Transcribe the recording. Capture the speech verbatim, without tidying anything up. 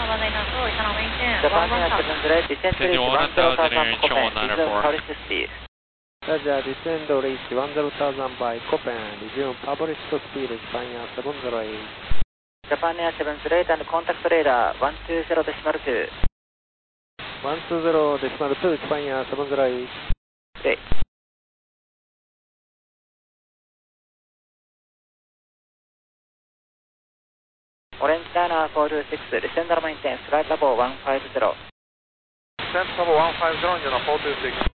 Japan Air seven zero eight, descend to reach one zero thousand Copen, resume published speed. Roger, descend to reach one zero thousand by Copen, resume published speed, Japan Air seven zero eight. Japan Air seven zero eight and contact radar one two zero decimal two. one two zero decimal two, Japan Air seven zero eight. Okay. Orange Dana four two six, descend and maintain, flight level one five zero. Descent level one five zero, Indiana four two six.